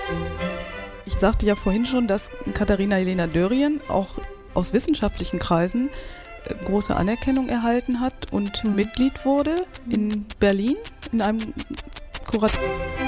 Ich sagte ja vorhin schon, dass Katharina Helena Dörrien auch aus wissenschaftlichen Kreisen große Anerkennung erhalten hat und Mitglied wurde in Berlin in einem Kuratorium.